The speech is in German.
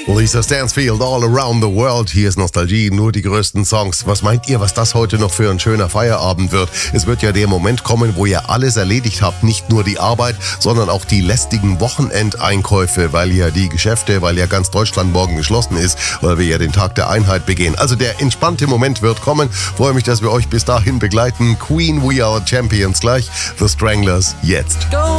Lisa Stansfield, All Around the World. Hier ist Nostalgie, nur die größten Songs. Was meint ihr, was das heute noch für ein schöner Feierabend wird? Es wird ja der Moment kommen, wo ihr alles erledigt habt. Nicht nur die Arbeit, sondern auch die lästigen Wochenendeinkäufe, weil ja die Geschäfte, weil ja ganz Deutschland morgen geschlossen ist, weil wir ja den Tag der Einheit begehen. Also der entspannte Moment wird kommen. Freue mich, dass wir euch bis dahin begleiten. Queen, We Are Champions gleich. The Stranglers jetzt. Go